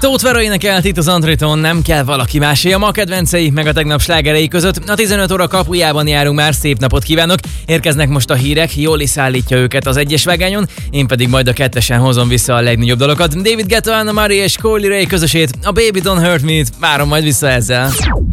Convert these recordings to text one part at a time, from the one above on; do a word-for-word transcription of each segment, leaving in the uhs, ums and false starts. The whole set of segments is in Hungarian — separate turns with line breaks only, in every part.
Tóth Vera énekelt itt az Antriton, Nem kell valaki másé, a ma kedvencei, meg a tegnap slágerei között. A tizenöt óra kapujában járunk már, szép napot kívánok. Érkeznek most a hírek, Jóli szállítja őket az egyes vágányon, én pedig majd a kettesen hozom vissza a legnagyobb dalokat. David Guetta, Anna Marie és Coily Ray közösét, a Baby Don't Hurt Me-t, várom majd vissza ezzel.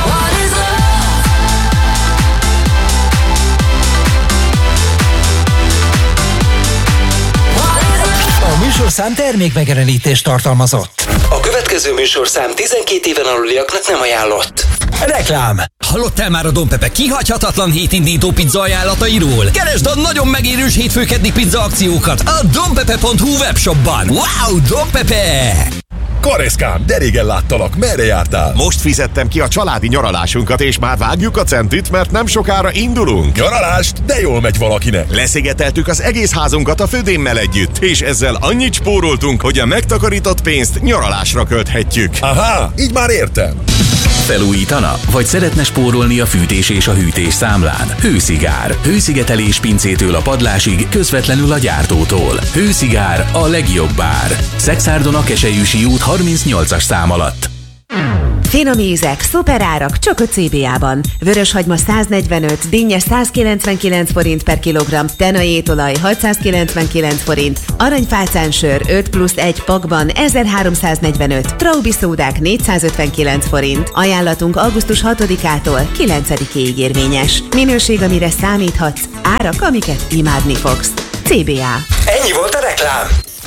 Műsorszám termékmegjelenítést tartalmazott.
A következő műsorszám tizenkét éven aluliaknak nem ajánlott.
Reklám.
Hallottál már a Don Pepe kihagyhatatlan hétindító pizza ajánlatairól? Keresd a nagyon megérős hétfőkeddi pizza akciókat a donpepe pont hu webshopban. Wow, Don Pepe!
Kareszkám, de régen láttalak, merre jártál?
Most fizettem ki a családi nyaralásunkat, és már vágjuk a centit, mert nem sokára indulunk.
Nyaralást? De jól megy valakinek.
Leszigeteltük az egész házunkat a födémmel együtt, és ezzel annyit spóroltunk, hogy a megtakarított pénzt nyaralásra költhetjük.
Aha, így már értem.
Felújítana? Vagy szeretne spórolni a fűtés és a hűtés számlán? Hőszigár. Hőszigetelés pincétől a padlásig, közvetlenül a gyártótól. Hőszigár, a legjobb ár. Szekszárdon a Keselyűsi út harmincnyolcas szám alatt.
Finom ízek, szuperárak csak a cé bé á-ban. Vöröshagyma száznegyvenöt, dinnye százkilencvenkilenc forint per kilogramm, tenai étolaj hatszázkilencvenkilenc forint, aranyfácánsör öt plusz egy pakban ezerháromszáznegyvenöt, Traubi szódák négyszázötvenkilenc forint. Ajánlatunk augusztus hatodikától kilencedikéig érvényes. Minőség, amire számíthatsz, árak, amiket imádni fogsz. cé bé á.
Ennyi volt a reklám.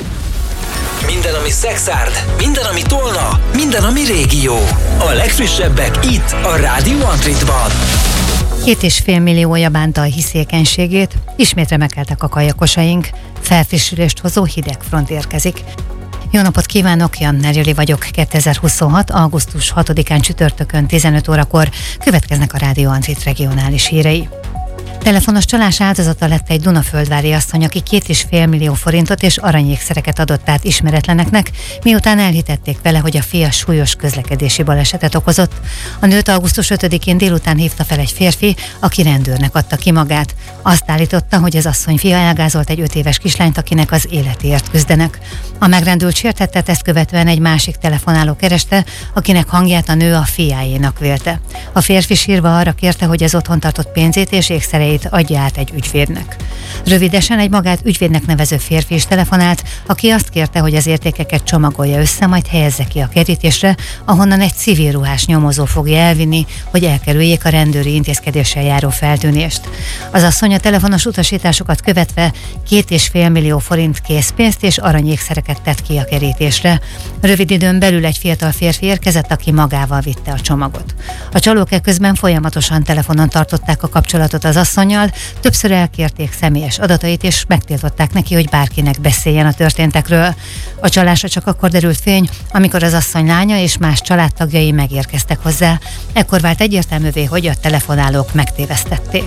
Minden, ami Szexárd, minden, ami Tolna, minden, ami régió. A legfrissebbek itt, a Rádió Antritban.
Két és fél milliója bánta a hiszékenységét, ismét remekeltek a kajakosaink, felfrissülést hozó hideg front érkezik. Jó napot kívánok, Janner Juli vagyok, kétezer-huszonhat. augusztus hatodikán csütörtökön tizenöt órakor következnek a Rádió Antrit regionális hírei. Telefonos csalás áldozata lett egy dunaföldvári asszony, aki két és fél millió forintot és aranyékszereket adott át ismeretleneknek, miután elhitették vele, hogy a fia súlyos közlekedési balesetet okozott. A nőt augusztus ötödikén délután hívta fel egy férfi, aki rendőrnek adta ki magát. Azt állította, hogy az asszony fia elgázolt egy öt éves kislányt, akinek az életéért küzdenek. A megrendült sértettet ezt követően egy másik telefonáló kereste, akinek hangját a nő a fiájénak vélte. A férfi sírva arra kérte, hogy az otthon tartott pénzét és ékszereit adja át egy ügyvédnek. Rövidesen egy magát ügyvédnek nevező férfi is telefonált, aki azt kérte, hogy az értékeket csomagolja össze, majd helyezze ki a kerítésre, ahonnan egy civil ruhás nyomozó fogja elvinni, hogy elkerüljék a rendőri intézkedéssel járó feltűnést. Az asszony a telefonos utasításokat követve két és fél millió forint készpénzt és aranyékszereket tett ki a kerítésre. Rövid időn belül egy fiatal férfi érkezett, aki magával vitte a csomagot. A csalók eközben folyamatosan telefonon tartották a kapcsolatot az asszonnyal, többször elkérték személyes adatait és megtiltották neki, hogy bárkinek beszéljen a történtekről. A csalásra csak akkor derült fény, amikor az asszony lánya és más családtagjai megérkeztek hozzá. Ekkor vált egyértelművé, hogy a telefonálók megtévesztették.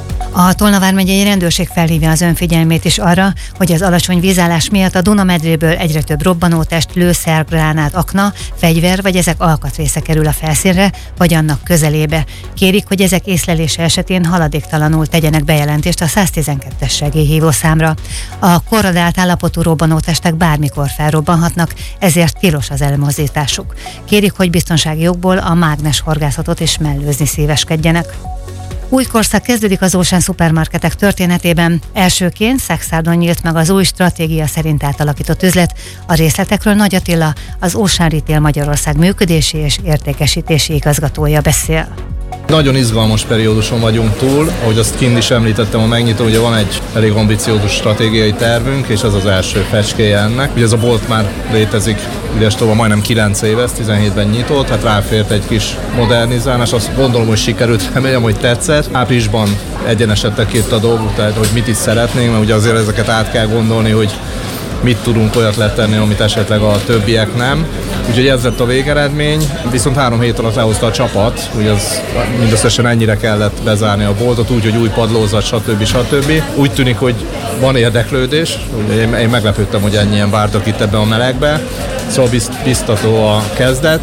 A Tolna vármegyei rendőrség felhívja az önfigyelmét is arra, hogy az alacsony vízállás miatt a Dunamedréből egyre több robbanótest, lőszer, gránát, akna, fegyver vagy ezek alkatrésze kerül a felszínre, vagy annak közelébe. Kérik, hogy ezek észlelése esetén haladéktalanul tegyenek bejelentést a száztizenkettes segélyhívó számra. A korrodált állapotú robbanótestek bármikor felrobbanhatnak, ezért tilos az elmozdításuk. Kérik, hogy biztonsági okból a mágnes horgászatot is mellőzni szíveskedjenek. Új korszak kezdődik az Ocean szupermarketek történetében. Elsőként Szexárdon nyílt meg az új stratégia szerint átalakított üzlet. A részletekről Nagy Attila, az Ocean Retail Magyarország működési és értékesítési igazgatója beszél.
Nagyon izgalmas perióduson vagyunk túl, ahogy azt kint is említettem a megnyitón, ugye van egy elég ambiciózus stratégiai tervünk, és ez az első fecskéje ennek. Ugye ez a bolt már létezik, idestova majdnem kilenc éve, ez tizenhétben nyitott, hát ráfért egy kis modernizálás, azt gondolom, hogy sikerült, remélem, hogy tetszett. Áprilisban egyenesedtek itt a dolgok, tehát hogy mit is szeretnénk, mert ugye azért ezeket át kell gondolni, hogy mit tudunk olyat letenni, amit esetleg a többiek nem. Úgyhogy ez lett a végeredmény, viszont három hét alatt lehozta a csapat, hogy az mindösszesen ennyire kellett bezárni a boltot, úgyhogy új padlózat, stb. stb. Úgy tűnik, hogy van érdeklődés, én, én meglepődtem, hogy ennyien vártak itt ebben a melegbe, szóval bizt, biztató a kezdet.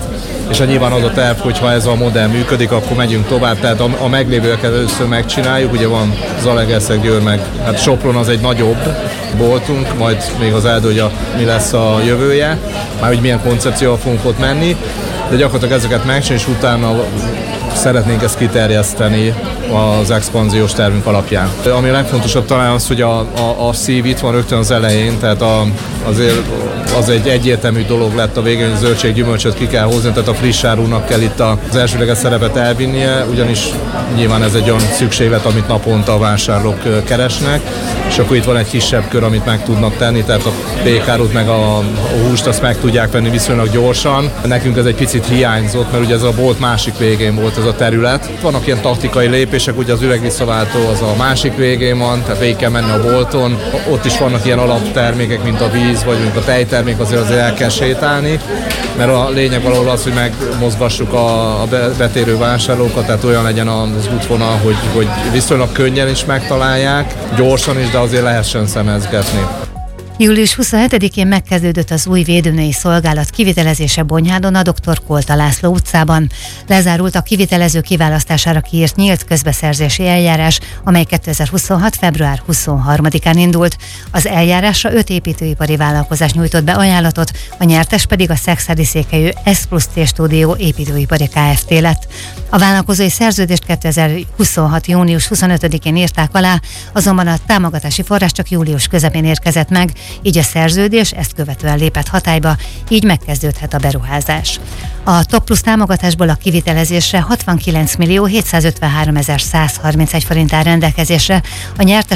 és a nyilván az a terv, hogy ha ez a modell működik, akkor megyünk tovább, tehát a, a meglévőeket először megcsináljuk, ugye van Zalaegerszeg, Győr, meg hát Sopron az egy nagyobb boltunk, majd még az eldőlje, mi lesz a jövője, már hogy milyen koncepcióval fogunk ott menni, de gyakorlatilag ezeket megcsinálni, és utána szeretnénk ezt kiterjeszteni az expanziós tervünk alapján. Ami a legfontosabb talán az, hogy a, a, a szív itt van rögtön az elején, tehát a, azért az egy egyértelmű dolog lett a végén, hogy a zöldséggyümölcsöt ki kell hozni, tehát a friss árunak kell itt az elsőleges szerepet elvinnie, ugyanis nyilván ez egy olyan szükséglet, amit naponta a vásárlók keresnek, és akkor itt van egy kisebb kör, amit meg tudnak tenni, tehát a pékárút meg a, a húst azt meg tudják venni viszonylag gyorsan. Nekünk ez egy picit hiányzott, mert ugye ez a bolt másik végén volt ez a terület. Vannak ilyen taktikai lépések, ugye az üvegvisszaváltó az a másik végén van, tehát végig kell menni a bolton. Ott is vannak ilyen alaptermékek, mint a víz, vagy mint a tejtermék, azért azért el kell sétálni, mert a lényeg valahol az, hogy megmozgassuk a, a betérő vásárlókat, tehát olyan legyen az útvonal, hogy, hogy viszonylag könnyen is megtalálják, gyorsan is, de azért lehessen szemezgetni.
július huszonhetedikén megkezdődött az új védőnői szolgálat kivitelezése Bonyhádon a doktor Kolta László utcában. Lezárult a kivitelező kiválasztására kiírt nyílt közbeszerzési eljárás, amely kétezer-huszonhat. február huszonharmadikán indult. Az eljárásra öt építőipari vállalkozás nyújtott be ajánlatot, a nyertes pedig a Szekszárdi székhelyű S plusz T Stúdió építőipari Kft. Lett. A vállalkozói szerződést kétezer-huszonhat. június huszonötödikén írták alá, azonban a támogatási forrás csak július közepén érkezett meg, így a szerződés ezt követően lépett hatályba, így megkezdődhet a beruházás. A Top Plus támogatásból a kivitelezésre hatvankilenc millió hétszázötvenhárom ezer száz harmincegy forint áll rendelkezésre, a nyertes